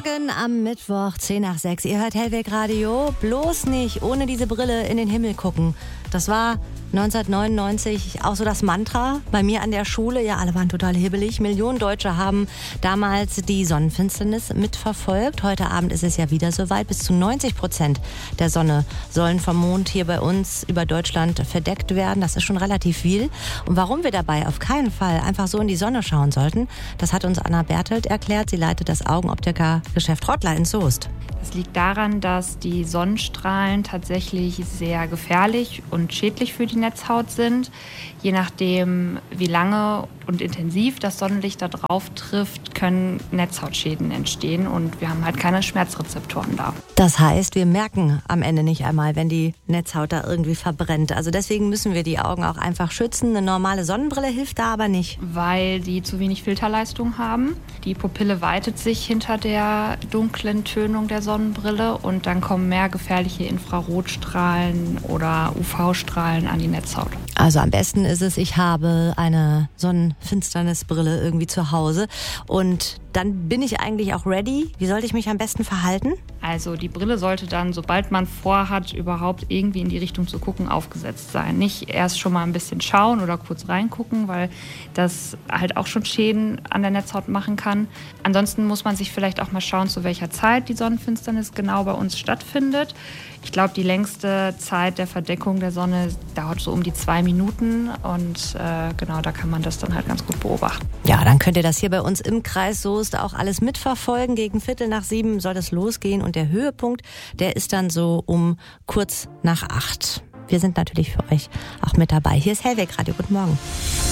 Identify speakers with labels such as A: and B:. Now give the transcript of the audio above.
A: Morgen am Mittwoch, 5:50. Ihr hört Hellweg Radio. Bloß nicht ohne diese Brille in den Himmel gucken. Das war 1999 auch so das Mantra bei mir an der Schule. Ja, alle waren total hibbelig. Millionen Deutsche haben damals die Sonnenfinsternis mitverfolgt. Heute Abend ist es ja wieder soweit. Bis zu 90% der Sonne sollen vom Mond hier bei uns über Deutschland verdeckt werden. Das ist schon relativ viel. Und warum wir dabei auf keinen Fall einfach so in die Sonne schauen sollten, das hat uns Anna Bertelt erklärt. Sie leitet das Augenoptiker-Geschäft Rottler in Soest.
B: Das liegt daran, dass die Sonnenstrahlen tatsächlich sehr gefährlich und schädlich für die Netzhaut sind. Je nachdem, wie lange und intensiv das Sonnenlicht da drauf trifft, können Netzhautschäden entstehen und wir haben halt keine Schmerzrezeptoren da.
A: Das heißt, wir merken am Ende nicht einmal, wenn die Netzhaut da irgendwie verbrennt. Also deswegen müssen wir die Augen auch einfach schützen. Eine normale Sonnenbrille hilft da aber nicht.
B: Weil die zu wenig Filterleistung haben. Die Pupille weitet sich hinter der dunklen Tönung der Sonnenbrille und dann kommen mehr gefährliche Infrarotstrahlen oder UV-Strahlen an die Netzhaut.
A: Also am besten ist es, ich habe eine Sonnenfinsternisbrille irgendwie zu Hause und dann bin ich eigentlich auch ready. Wie sollte ich mich am besten verhalten?
B: Also die Brille sollte dann, sobald man vorhat, überhaupt irgendwie in die Richtung zu gucken, aufgesetzt sein. Nicht erst schon mal ein bisschen schauen oder kurz reingucken, weil das halt auch schon Schäden an der Netzhaut machen kann. Ansonsten muss man sich vielleicht auch mal schauen, zu welcher Zeit die Sonnenfinsternis genau bei uns stattfindet. Ich glaube, die längste Zeit der Verdeckung der Sonne dauert so um die 2 Minuten und genau, da kann man das dann halt ganz gut beobachten.
A: Ja, dann könnt ihr das hier bei uns im Kreis Soest auch alles mitverfolgen. Gegen 6:45 soll das losgehen und der Höhepunkt, der ist dann so um kurz nach 8. Wir sind natürlich für euch auch mit dabei. Hier ist Hellweg Radio. Guten Morgen.